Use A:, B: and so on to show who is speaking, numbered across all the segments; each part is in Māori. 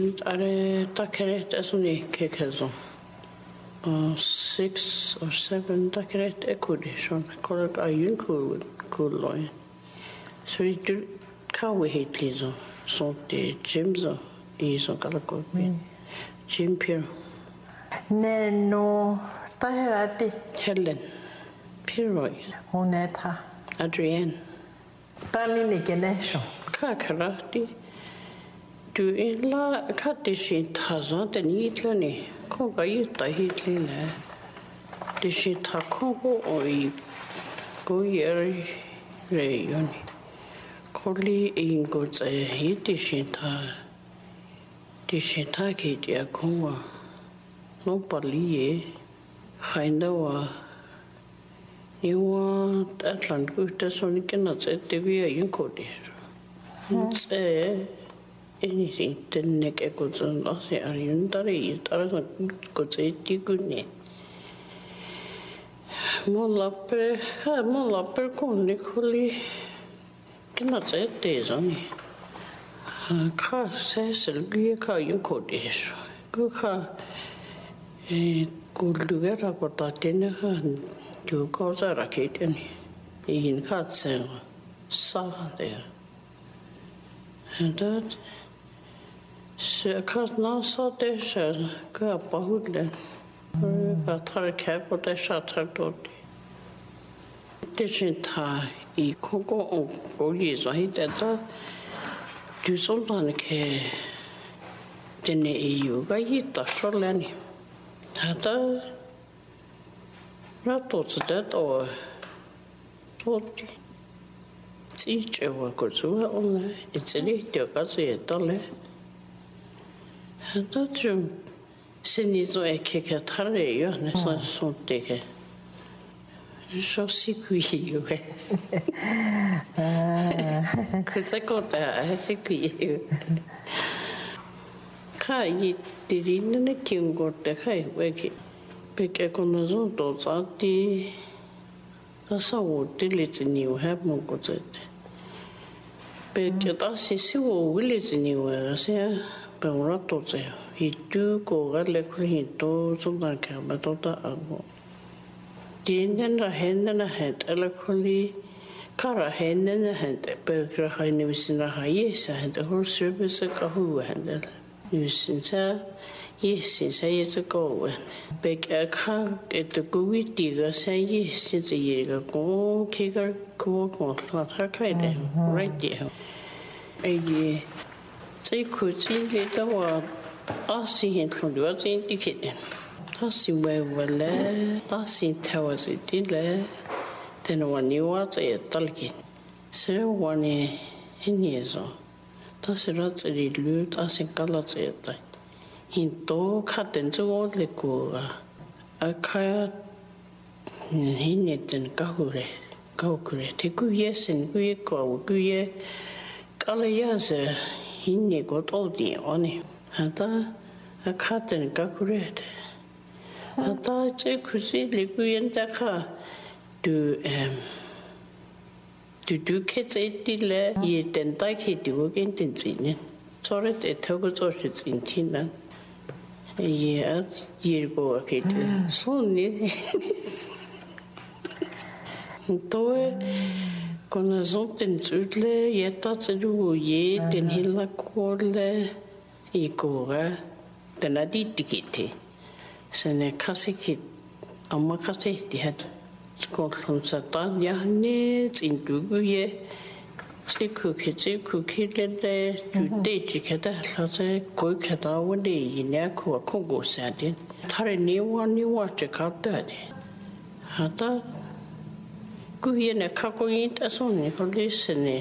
A: are takeret as only kekezo. 6 or 7 takeret ekudishon. Korek ayun kuloi. So you do kawe hitlizo. So the gymzo is on kalakopi. Gym pier.
B: Neno taherati.
A: Helen. Piroi.
B: Honeta.
A: Adrienne.
B: Tamini genesho.
A: Kakarati. Du in la katishin tazan den yitlani. Konga yita hitlile. Dishin ta kongo oi go yeri reyoni. Koli ingo tse hitishin ta. Dishin ta kitia konga. No paliye. Haindawa. Niwa atlan kuta sonikena tse tevia yinkodi. Tse anything tenek ekotson ase ariundari tarasan kotse tikune. Mola per kon nikoli kena tse tezani. Ka sesel guye ka yinkodi. Ka kulugera kota tene ka jo cosa raketeni. In katsen sa there. And that så kan någon så det så går på hunden. Bara tar kap och det sätter då. Det synta I Kongo och Jesus hittade då. Du som han ke den EU var hitta så länge. Hade rattot det och Teacher var kultur om inte lite kanske talle. Då tror sen I så ekekatare ju nästan sånt det. Så sikui. Cosa conta sikui. Kai dirine kingo te kai weki. Perché con zo to zati Tasa o tilitsi niu hapmo kotsete. Perché tasi si o wilitsi niu se per un ratto tse. I tu ko gale krito sona ka batota abo. Tienden ra henden het ala koli kara henden het per haine visina haisa het whole service ka hu henden. Nusinsa Yes, I used to go. Big a car at the gooey digger say yes, since a year ago, kicker, cook, not her kind, right there. A year. They could see little or see him from the other indicated. That's where well, that's in towers it did. Then one knew what a talking. So one in years old. That's a lot of the loot as in colors at that. Into katen zo le ko a ka hineten kahure te ku yesen ku ko ku ye kala yase hinne ko to di oni ata a katen kahure ata che ku si le ku yenta ka du ketse ti le ye ten ta ki du gen tin tin sore te togo zo shi tin tin na Yes, year go okay. So ni. Toe con la zonten zutle yeta tsu ye den hilla korle I gora den aditikite. Sene kasiki amma kasiti hat skon sata ya ne tsindugu ye Tikuki le jude jikada lase koi kada wande yine ko Kongo sadin. Tare ni wache kaptade. Hata kuhine kako int asoni polisene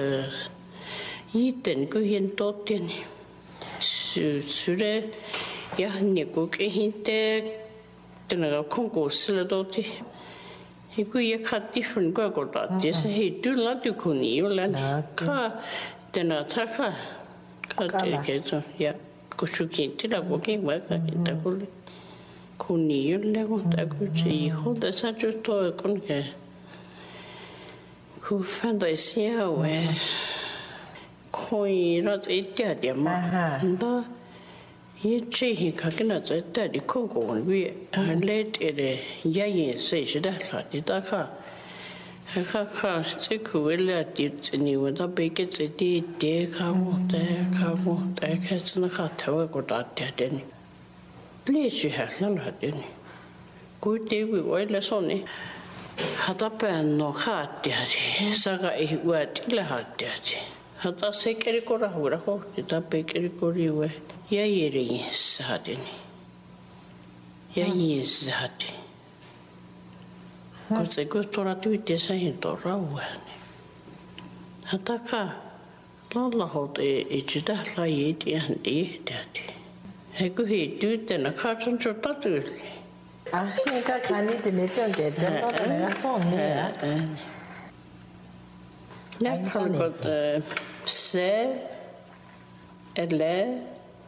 A: yiten kuhin totin. Sure ya ne ko hinte tena Kongo sledoti. Iku ye kat different go da this he do not do kuni ulan ka tena taka ka te so ya kushuki tira boki wa ka ta kuli kuni ulan go ta ku chi ho da sa ju to kon ke ku fan da sia we koi ra te dia dia ma da Ye chehi kakina zeta di kongo onwi let ere yayin se shida la di daka ka tsiku wela di tsini wada beke tsiti de ka mo de ka tsina ka tawa ko da deni le shi ha la deni ku de wi wela soni hata pa no ka de saga e wa ti la ha de hata se keri ko ra ho ta beke ko ri we ya yeri sadini ya yizadi ko se ko tora tu te sa hin to rawani hataka la ho e chida la ye ti andi dati he ko he tu te na ka chon chon ta tu
B: sin ka khani de ne chen de de no de ga so ni
A: ya ko se elle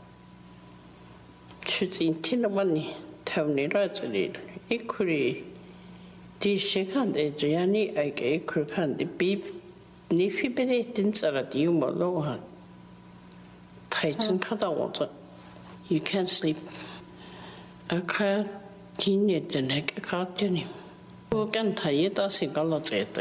A: 추진 티노만이 타운이라지 이쿠리 디시간데 저야니 아이게 이쿠칸데 비 니피베레 딘자라디 유모로하 타이진 카다 원자 you can't sleep 아카 기네드네 카트니 오간 타이다 시갈로 제때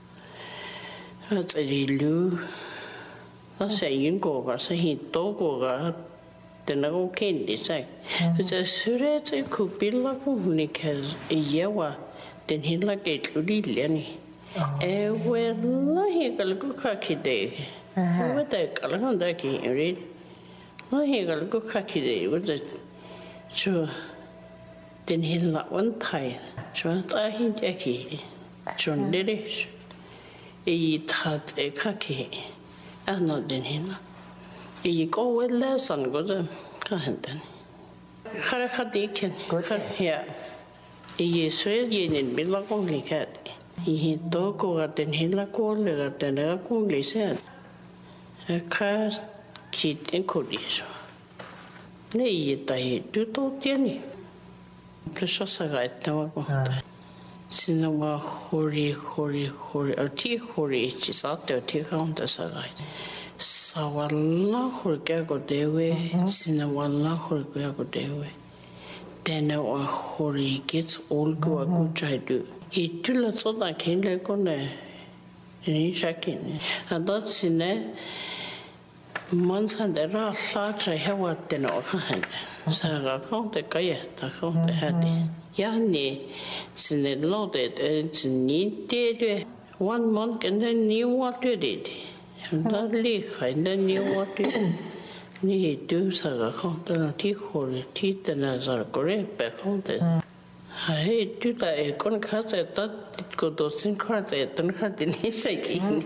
A: 아제리루 아세인고가 세히도고가 Tena ko kendi sai. Sa sure te ku pila ko ni kas yewa ten hila ke tluri leni. E we la he kal ku kha ki de. We ta kal han da ki ri. La he kal ku kha ki de we ta chu ten hila wan thai. Chu ta hin ja ki. Chon de de. E ta te kha ki. Ano den hila. I go with lesson go to Kahandan. Harakadikin, yeah. I swear in Bilakong cat. He dog at den Hilakola at the Nakongli said. A car cheat in Kodiso. Nay, yet I do to Jenny. Precious right now. Cinema hori, a tea hori, is out there, take on the side. Sawala horga go dewe, sinawala horga go dewe. Then our hori gets all go a good try do. It too lots of that came like on a shaking. And that's in a months and there are large I have what then or hand. Saga count the kaya, the count the had. Yani, sin loaded and needed 1 month and then knew what you did. That leak, and then you what you need to say a content tea or teeth and as a great back on the. I hate to the icon cards at that it could do sing cards at don't have any shaking.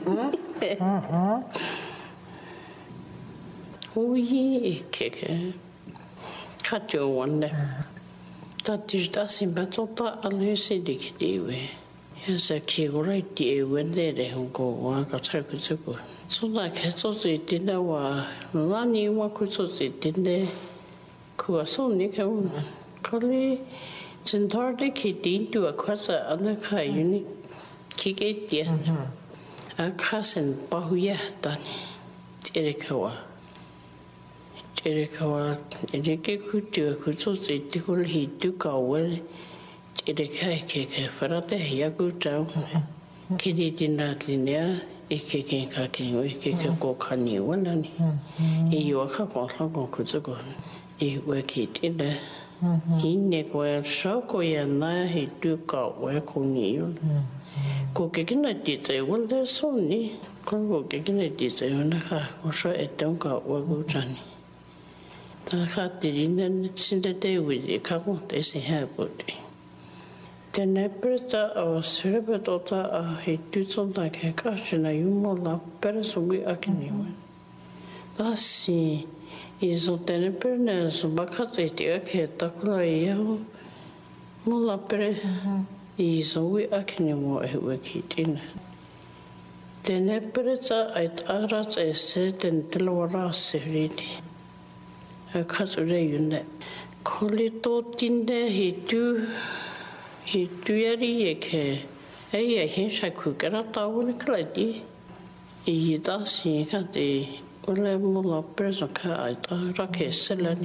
A: Oh, ye kick. Cut your wonder. That is doesn't better that unless it did. Yes, a key right dear when they go one got to go. So like so they didn't wa Lani wa so they didn't go so nick Collie Centarde kitty to a quasa other kai unique kick it dear. A cousin Bahuya done Jerichoa. Jerichoa, Jericho could do a good so they tickle he took away. Jerikai cake for a day, Yago down. Kitty did not linear. Kicking cacking, we kick a go canny one and you are a couple could go. He work it in there. He neck well shock or na he took out work on you. Cooking a detail, well, there's only cooking a detail on the car or so it don't go work Johnny. The cat didn't in the day with the couple, they say, have good. The nebrita or cerebral daughter he did something like a question you more love better so we are can thus he is on the nebrita because it okay takura more better is we are can more a wicked in the nebrita at aras a said and telora serity a castle unit call it tot in there he do. He dueri ke ai he shaku kara taun kladi I da si ka de ole mo la preso ka ai ta ra ke selani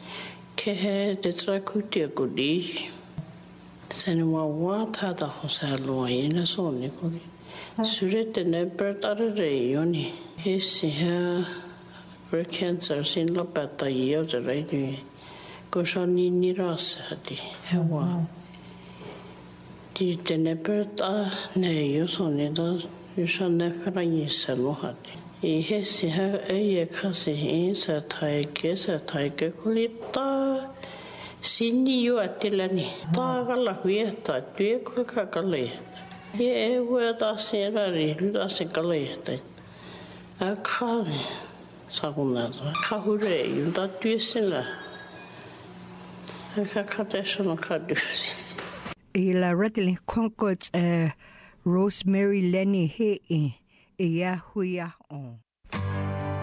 A: ke he te trakutia ko di sene wa tata ho sa lo ina so ni ko sure te ne pertare re yoni he si ha cancer sin lo pata io te re ni ko shani ni rasa di he wa di te ne perta ne io so ni da io ne fera ni se lo hati I hesi ha e kasi e sa tai ke kulita sini yo atilani ta gala huia ta tue kulka kale e hua ta sera ri luta se kale te a ka sa kuna ka hure yo ta tue sela a ka te sono ka dusi
C: I la rattling concords Rosemary Lenny he e ya huia on